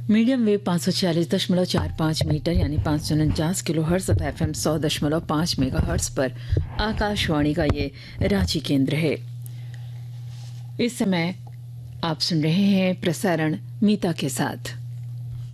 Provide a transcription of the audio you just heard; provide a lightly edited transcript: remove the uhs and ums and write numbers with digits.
Medium wave 546.45 metre यानी 549 kilo hertz तथा FM 100.5 mega hertz पर आकाशवाणी का ये रांची केंद्र है। इस समय आप सुन रहे हैं प्रसारण मीता के साथ।